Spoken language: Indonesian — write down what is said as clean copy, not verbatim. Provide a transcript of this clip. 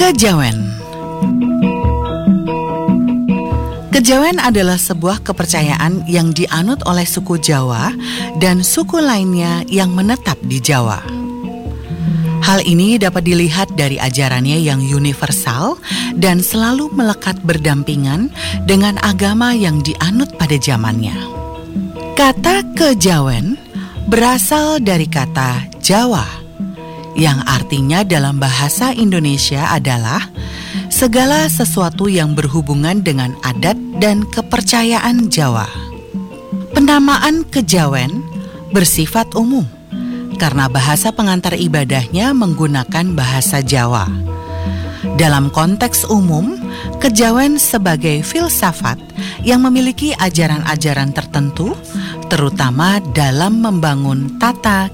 Kejawen. Kejawen adalah sebuah kepercayaan yang dianut oleh suku Jawa dan suku lainnya yang menetap di Jawa. Hal ini dapat dilihat dari ajarannya yang universal dan selalu melekat berdampingan dengan agama yang dianut pada zamannya. Kata kejawen berasal dari kata Jawa, yang artinya dalam bahasa Indonesia adalah segala sesuatu yang berhubungan dengan adat dan kepercayaan Jawa. Penamaan kejawen bersifat umum karena bahasa pengantar ibadahnya menggunakan bahasa Jawa. Dalam konteks umum, kejawen sebagai filsafat yang memiliki ajaran-ajaran tertentu, terutama dalam membangun tata